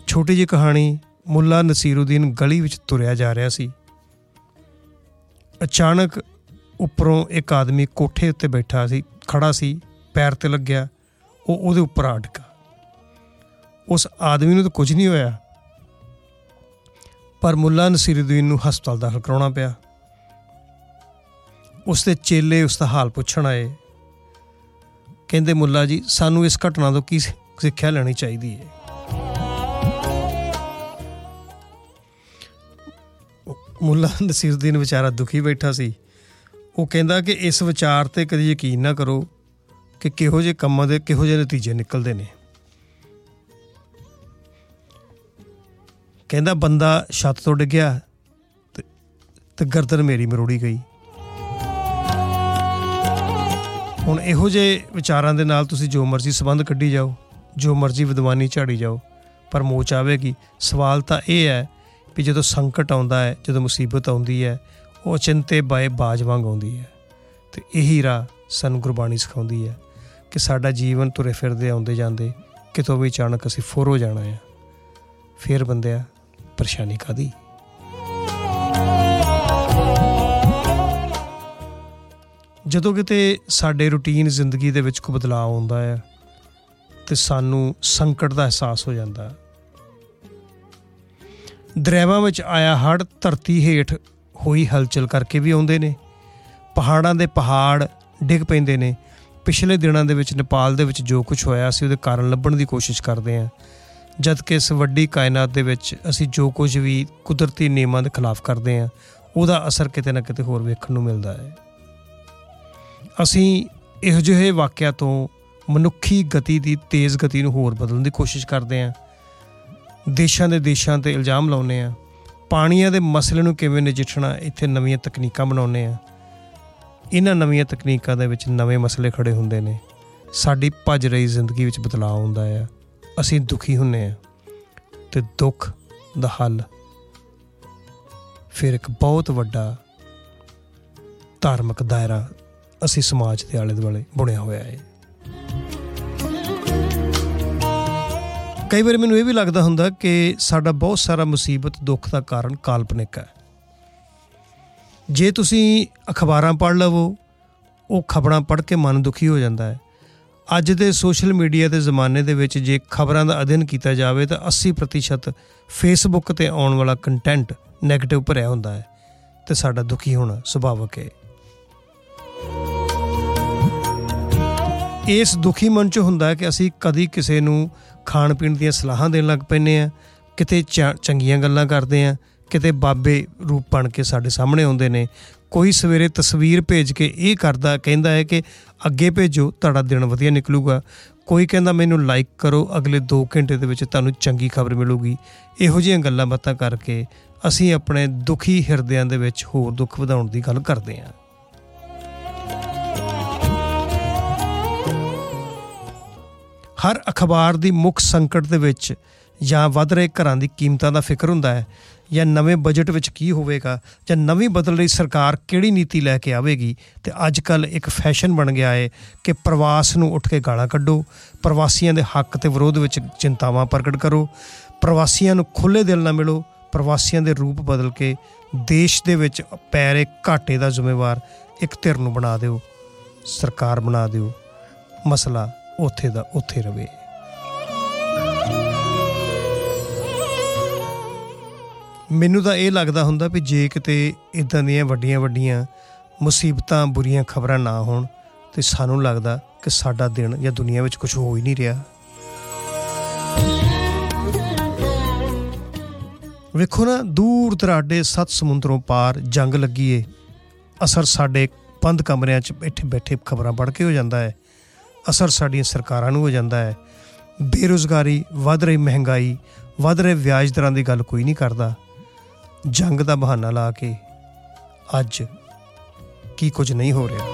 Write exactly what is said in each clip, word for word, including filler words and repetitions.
ਛੋਟੀ ਜਿਹੀ ਕਹਾਣੀ। ਮੁੱਲਾ ਨਸੀਰੂਦੀਨ ਗਲੀ ਵਿੱਚ ਤੁਰਿਆ ਜਾ ਰਿਹਾ ਸੀ। ਅਚਾਨਕ ਉੱਪਰੋਂ ਇੱਕ ਆਦਮੀ ਕੋਠੇ ਉੱਤੇ ਬੈਠਾ ਸੀ, ਖੜ੍ਹਾ ਸੀ, ਪੈਰ 'ਤੇ ਲੱਗਿਆ। ਉਹ ਉਹਦੇ ਉੱਪਰ ਆ ਡਿੱਗਾ। ਉਸ ਆਦਮੀ ਨੂੰ ਤਾਂ ਕੁਝ ਨਹੀਂ ਹੋਇਆ, ਪਰ ਮੁੱਲਾ ਨਸੀਰੂਦੀਨ ਨੂੰ ਹਸਪਤਾਲ ਦਾਖਲ ਕਰਾਉਣਾ ਪਿਆ। ਉਸਦੇ ਚੇਲੇ ਉਸਦਾ ਹਾਲ ਪੁੱਛਣ ਆਏ। ਕਹਿੰਦੇ, ਮੁੱਲਾ ਜੀ, ਸਾਨੂੰ ਇਸ ਘਟਨਾ ਤੋਂ ਕੀ ਸਿੱਖਿਆ ਲੈਣੀ ਚਾਹੀਦੀ ਹੈ? ਮੁੱਲਾ ਨਸੀਰੂਦੀਨ ਵਿਚਾਰਾ ਦੁਖੀ ਬੈਠਾ ਸੀ। ਉਹ ਕਹਿੰਦਾ ਕਿ ਇਸ ਵਿਚਾਰ 'ਤੇ ਕਦੇ ਯਕੀਨ ਨਾ ਕਰੋ ਕਿ ਕਿਹੋ ਜਿਹੇ ਕੰਮਾਂ ਦੇ ਕਿਹੋ ਜਿਹੇ ਨਤੀਜੇ ਨਿਕਲਦੇ ਨੇ। ਕਹਿੰਦਾ, ਬੰਦਾ ਛੱਤ ਤੋਂ ਡਿੱਗਿਆ ਤੇ ਗਰਦਨ ਮੇਰੀ ਮਰੋੜੀ ਗਈ। ਹੁਣ ਇਹੋ ਜਿਹੇ ਵਿਚਾਰਾਂ ਦੇ ਨਾਲ ਤੁਸੀਂ ਜੋ ਮਰਜ਼ੀ ਸੰਬੰਧ ਕੱਢੀ ਜਾਓ, ਜੋ ਮਰਜ਼ੀ ਵਿਦਵਾਨੀ ਝਾੜੀ ਜਾਓ, ਪਰ ਮੋਚ ਆਵੇਗੀ। ਸਵਾਲ ਤਾਂ ਇਹ ਹੈ ਵੀ ਜਦੋਂ ਸੰਕਟ ਆਉਂਦਾ ਹੈ, ਜਦੋਂ ਮੁਸੀਬਤ ਆਉਂਦੀ ਹੈ, ਉਹ ਅਚਿੰਤੇ ਬਾਏ ਬਾਜ ਵਾਂਗ ਆਉਂਦੀ ਹੈ। ਅਤੇ ਇਹੀ ਰਾਹ ਸਾਨੂੰ ਗੁਰਬਾਣੀ ਸਿਖਾਉਂਦੀ ਹੈ ਕਿ ਸਾਡਾ ਜੀਵਨ ਤੁਰੇ ਫਿਰਦੇ ਆਉਂਦੇ ਜਾਂਦੇ ਕਿਤੋਂ ਵੀ ਅਚਾਨਕ ਅਸੀਂ ਫੁਰ ਹੋ ਜਾਣਾ ਆ। ਫਿਰ ਬੰਦਿਆ, ਪਰੇਸ਼ਾਨੀ ਕਾਹਦੀ? ਜਦੋਂ ਕਿਤੇ ਸਾਡੇ ਰੂਟੀਨ ਜ਼ਿੰਦਗੀ ਦੇ ਵਿੱਚ ਕੋਈ ਬਦਲਾਅ ਆਉਂਦਾ ਆ ਅਤੇ ਸਾਨੂੰ ਸੰਕਟ ਦਾ ਅਹਿਸਾਸ ਹੋ ਜਾਂਦਾ। ਦਰਿਆਵਾਂ ਵਿੱਚ ਆਇਆ ਹੜ੍ਹ ਧਰਤੀ ਹੇਠ ਹੋਈ ਹਲਚਲ ਕਰਕੇ ਵੀ ਆਉਂਦੇ ਨੇ। ਪਹਾੜਾਂ ਦੇ ਪਹਾੜ ਡਿੱਗ ਪੈਂਦੇ ਨੇ। ਪਿਛਲੇ ਦਿਨਾਂ ਦੇ ਵਿੱਚ ਨੇਪਾਲ ਦੇ ਵਿੱਚ ਜੋ ਕੁਛ ਹੋਇਆ, ਅਸੀਂ ਉਹਦੇ ਕਾਰਨ ਲੱਭਣ ਦੀ ਕੋਸ਼ਿਸ਼ ਕਰਦੇ ਹਾਂ, ਜਦ ਕਿ ਇਸ ਵੱਡੀ ਕਾਇਨਾਤ ਦੇ ਵਿੱਚ ਅਸੀਂ ਜੋ ਕੁਝ ਵੀ ਕੁਦਰਤੀ ਨਿਯਮਾਂ ਦੇ ਖਿਲਾਫ ਕਰਦੇ ਹਾਂ, ਉਹਦਾ ਅਸਰ ਕਿਤੇ ਨਾ ਕਿਤੇ ਹੋਰ ਵੇਖਣ ਨੂੰ ਮਿਲਦਾ ਹੈ। ਅਸੀਂ ਇਹੋ ਜਿਹੇ ਵਾਕਿਆਂ ਤੋਂ ਮਨੁੱਖੀ ਗਤੀ ਦੀ ਤੇਜ਼ ਗਤੀ ਨੂੰ ਹੋਰ ਬਦਲਣ ਦੀ ਕੋਸ਼ਿਸ਼ ਕਰਦੇ ਹਾਂ। ਦੇਸ਼ਾਂ ਦੇ ਦੇਸ਼ਾਂ 'ਤੇ ਇਲਜ਼ਾਮ ਲਾਉਂਦੇ ਹਾਂ। ਪਾਣੀਆਂ ਦੇ ਮਸਲੇ ਨੂੰ ਕਿਵੇਂ ਨਜਿੱਠਣਾ, ਇੱਥੇ ਨਵੀਆਂ ਤਕਨੀਕਾਂ ਬਣਾਉਂਦੇ ਹਾਂ। ਇਹਨਾਂ ਨਵੀਆਂ ਤਕਨੀਕਾਂ ਦੇ ਵਿੱਚ ਨਵੇਂ ਮਸਲੇ ਖੜ੍ਹੇ ਹੁੰਦੇ ਨੇ। ਸਾਡੀ ਭੱਜ ਰਹੀ ਜ਼ਿੰਦਗੀ ਵਿੱਚ ਬਦਲਾਅ ਆਉਂਦਾ ਆ। ਅਸੀਂ ਦੁਖੀ ਹੁੰਦੇ ਹਾਂ ਅਤੇ ਦੁੱਖ ਦਾ ਹੱਲ ਫਿਰ ਇੱਕ ਬਹੁਤ ਵੱਡਾ ਧਾਰਮਿਕ ਦਾਇਰਾ ਅਸੀਂ ਸਮਾਜ ਦੇ ਆਲੇ ਦੁਆਲੇ ਬੁਣਿਆ ਹੋਇਆ ਹੈ। ਕਈ ਵਾਰੀ ਮੈਨੂੰ ਇਹ ਵੀ ਲੱਗਦਾ ਹੁੰਦਾ ਕਿ ਸਾਡਾ ਬਹੁਤ ਸਾਰਾ ਮੁਸੀਬਤ ਦੁੱਖ ਦਾ ਕਾਰਨ ਕਾਲਪਨਿਕ ਹੈ। ਜੇ ਤੁਸੀਂ ਅਖਬਾਰਾਂ ਪੜ੍ਹ ਲਵੋ, ਉਹ ਖਬਰਾਂ ਪੜ੍ਹ ਕੇ ਮਨ ਦੁਖੀ ਹੋ ਜਾਂਦਾ ਹੈ। ਅੱਜ ਦੇ ਸੋਸ਼ਲ ਮੀਡੀਆ ਦੇ ਜ਼ਮਾਨੇ ਦੇ ਵਿੱਚ ਜੇ ਖਬਰਾਂ ਦਾ ਅਧਿਐਨ ਕੀਤਾ ਜਾਵੇ ਤਾਂ ਅੱਸੀ ਪ੍ਰਤੀਸ਼ਤ ਫੇਸਬੁੱਕ 'ਤੇ ਆਉਣ ਵਾਲਾ ਕੰਟੈਂਟ ਨੈਗੇਟਿਵ ਭਰਿਆ ਹੁੰਦਾ ਹੈ ਅਤੇ ਸਾਡਾ ਦੁਖੀ ਹੋਣਾ ਸੁਭਾਵਿਕ ਹੈ। ਇਸ ਦੁਖੀ ਮਨ 'ਚ ਹੁੰਦਾ ਕਿ ਅਸੀਂ ਕਦੀ ਕਿਸੇ ਨੂੰ ਖਾਣ ਪੀਣ ਦੀਆਂ ਸਲਾਹਾਂ ਦੇਣ ਲੱਗ ਪੈਂਦੇ ਹਾਂ, ਕਿਤੇ ਚ ਚੰਗੀਆਂ ਗੱਲਾਂ ਕਰਦੇ ਹਾਂ, ਕਿਤੇ ਬਾਬੇ ਰੂਪ ਬਣ ਕੇ ਸਾਡੇ ਸਾਹਮਣੇ ਆਉਂਦੇ ਨੇ। ਕੋਈ ਸਵੇਰੇ ਤਸਵੀਰ ਭੇਜ ਕੇ ਇਹ ਕਰਦਾ, ਕਹਿੰਦਾ ਹੈ ਕਿ ਅੱਗੇ ਭੇਜੋ, ਤੁਹਾਡਾ ਦਿਨ ਵਧੀਆ ਨਿਕਲੂਗਾ। ਕੋਈ ਕਹਿੰਦਾ ਮੈਨੂੰ ਲਾਈਕ ਕਰੋ, ਅਗਲੇ ਦੋ ਘੰਟੇ ਦੇ ਵਿੱਚ ਤੁਹਾਨੂੰ ਚੰਗੀ ਖਬਰ ਮਿਲੂਗੀ। ਇਹੋ ਜਿਹੀਆਂ ਗੱਲਾਂ ਬਾਤਾਂ ਕਰਕੇ ਅਸੀਂ ਆਪਣੇ ਦੁਖੀ ਹਿਰਦਿਆਂ ਦੇ ਵਿੱਚ ਹੋਰ ਦੁੱਖ ਵਧਾਉਣ ਦੀ ਗੱਲ ਕਰਦੇ ਹਾਂ। ਹਰ ਅਖਬਾਰ ਦੀ ਮੁੱਖ ਸੰਕਟ ਦੇ ਵਿੱਚ ਜਾਂ ਵੱਧ ਰਹੇ ਘਰਾਂ ਦੀ ਕੀਮਤਾਂ ਦਾ ਫਿਕਰ ਹੁੰਦਾ ਹੈ, ਜਾਂ ਨਵੇਂ ਬਜਟ ਵਿੱਚ ਕੀ ਹੋਵੇਗਾ, ਜਾਂ ਨਵੀਂ ਬਦਲ ਰਹੀ ਸਰਕਾਰ ਕਿਹੜੀ ਨੀਤੀ ਲੈ ਕੇ ਆਵੇਗੀ। ਅਤੇ ਅੱਜ ਕੱਲ੍ਹ ਇੱਕ ਫੈਸ਼ਨ ਬਣ ਗਿਆ ਹੈ ਕਿ ਪ੍ਰਵਾਸ ਨੂੰ ਉੱਠ ਕੇ ਗਾਲਾਂ ਕੱਢੋ, ਪ੍ਰਵਾਸੀਆਂ ਦੇ ਹੱਕ ਅਤੇ ਵਿਰੋਧ ਵਿੱਚ ਚਿੰਤਾਵਾਂ ਪ੍ਰਗਟ ਕਰੋ, ਪ੍ਰਵਾਸੀਆਂ ਨੂੰ ਖੁੱਲ੍ਹੇ ਦਿਲ ਨਾਲ ਮਿਲੋ, ਪ੍ਰਵਾਸੀਆਂ ਦੇ ਰੂਪ ਬਦਲ ਕੇ ਦੇਸ਼ ਦੇ ਵਿੱਚ ਪੈ ਰਹੇ ਘਾਟੇ ਦਾ ਜ਼ਿੰਮੇਵਾਰ ਇੱਕ ਧਿਰ ਨੂੰ ਬਣਾ ਦਿਓ, ਸਰਕਾਰ ਬਣਾ ਦਿਓ, ਮਸਲਾ ਉੱਥੇ ਦਾ ਉੱਥੇ ਰਵੇ। ਮੈਨੂੰ ਤਾਂ ਇਹ ਲੱਗਦਾ ਹੁੰਦਾ ਵੀ ਜੇ ਕਿਤੇ ਇੱਦਾਂ ਦੀਆਂ ਵੱਡੀਆਂ ਵੱਡੀਆਂ ਮੁਸੀਬਤਾਂ, ਬੁਰੀਆਂ ਖਬਰਾਂ ਨਾ ਹੋਣ ਤਾਂ ਸਾਨੂੰ ਲੱਗਦਾ ਕਿ ਸਾਡਾ ਦਿਨ ਜਾਂ ਦੁਨੀਆ ਵਿੱਚ ਕੁਛ ਹੋ ਹੀ ਨਹੀਂ ਰਿਹਾ। ਵੇਖੋ ਨਾ, ਦੂਰ ਦਰਾਡੇ ਸੱਤ ਸਮੁੰਦਰੋਂ ਪਾਰ ਜੰਗ ਲੱਗੀ ਏ, ਅਸਰ ਸਾਡੇ ਬੰਦ ਕਮਰਿਆਂ 'ਚ ਬੈਠੇ ਬੈਠੇ ਖਬਰਾਂ ਪੜ੍ਹ ਕੇ ਹੋ ਜਾਂਦਾ ਹੈ। ਅਸਰ ਸਾਡੀਆਂ ਸਰਕਾਰਾਂ ਨੂੰ ਹੋ ਜਾਂਦਾ ਹੈ। ਬੇਰੁਜ਼ਗਾਰੀ, ਵੱਧ ਰਹੀ ਮਹਿੰਗਾਈ, ਵੱਧ ਰਹੇ ਵਿਆਜ ਦਰਾਂ ਦੀ ਗੱਲ ਕੋਈ ਨਹੀਂ ਕਰਦਾ। ਜੰਗ ਦਾ ਬਹਾਨਾ ਲਾ ਕੇ ਅੱਜ ਕੀ ਕੁਝ ਨਹੀਂ ਹੋ ਰਿਹਾ।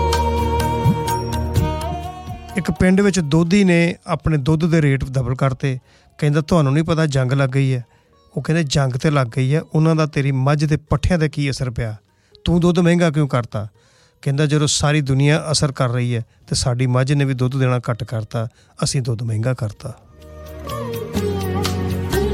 ਇੱਕ ਪਿੰਡ ਵਿੱਚ ਦੋਧੀ ਨੇ ਆਪਣੇ ਦੁੱਧ ਦੇ ਰੇਟ ਡਬਲ ਕਰਤੇ। ਕਹਿੰਦਾ ਤੁਹਾਨੂੰ ਨਹੀਂ ਪਤਾ ਜੰਗ ਲੱਗ ਗਈ ਹੈ। ਉਹ ਕਹਿੰਦੇ ਜੰਗ ਤਾਂ ਲੱਗ ਗਈ ਹੈ, ਉਹਨਾਂ ਦਾ ਤੇਰੀ ਮੱਝ ਦੇ ਪੱਠਿਆਂ 'ਤੇ ਕੀ ਅਸਰ ਪਿਆ? ਤੂੰ ਦੁੱਧ ਮਹਿੰਗਾ ਕਿਉਂ ਕਰਤਾ? ਕਹਿੰਦਾ ਜਦੋਂ ਸਾਰੀ ਦੁਨੀਆ ਅਸਰ ਕਰ ਰਹੀ ਹੈ ਅਤੇ ਸਾਡੀ ਮੱਝ ਨੇ ਵੀ ਦੁੱਧ ਦੇਣਾ ਘੱਟ ਕਰਤਾ, ਅਸੀਂ ਦੁੱਧ ਮਹਿੰਗਾ ਕਰਤਾ।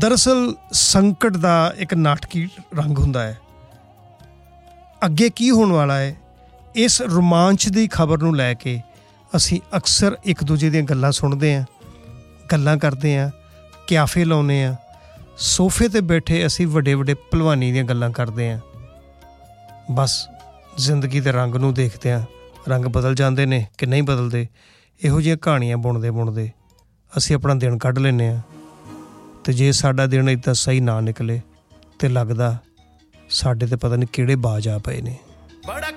ਦਰਅਸਲ ਸੰਕਟ ਦਾ ਇੱਕ ਨਾਟਕੀ ਰੰਗ ਹੁੰਦਾ ਹੈ। ਅੱਗੇ ਕੀ ਹੋਣ ਵਾਲਾ ਹੈ, ਇਸ ਰੋਮਾਂਚ ਦੀ ਖਬਰ ਨੂੰ ਲੈ ਕੇ ਅਸੀਂ ਅਕਸਰ ਇੱਕ ਦੂਜੇ ਦੀਆਂ ਗੱਲਾਂ ਸੁਣਦੇ ਹਾਂ, ਗੱਲਾਂ ਕਰਦੇ ਹਾਂ, ਕਿਆਫੇ ਲਾਉਂਦੇ ਹਾਂ, ਸੋਫੇ 'ਤੇ ਬੈਠੇ ਅਸੀਂ ਵੱਡੇ ਵੱਡੇ ਭਲਵਾਨੀ ਦੀਆਂ ਗੱਲਾਂ ਕਰਦੇ ਹਾਂ। ਬਸ ਜ਼ਿੰਦਗੀ ਦੇ ਰੰਗ ਨੂੰ ਦੇਖਦੇ ਹਾਂ, ਰੰਗ ਬਦਲ ਜਾਂਦੇ ਨੇ ਕਿ ਨਹੀਂ ਬਦਲਦੇ, ਇਹੋ ਜਿਹੀਆਂ ਕਹਾਣੀਆਂ ਬੁਣਦੇ ਬੁਣਦੇ ਅਸੀਂ ਆਪਣਾ ਦਿਨ ਕੱਢ ਲੈਂਦੇ ਹਾਂ। ਅਤੇ ਜੇ ਸਾਡਾ ਦਿਨ ਇੱਦਾਂ ਸਹੀ ਨਾ ਨਿਕਲੇ ਤਾਂ ਲੱਗਦਾ ਸਾਡੇ 'ਤੇ ਪਤਾ ਨਹੀਂ ਕਿਹੜੇ ਬਾਜ਼ ਆ ਪਏ ਨੇ।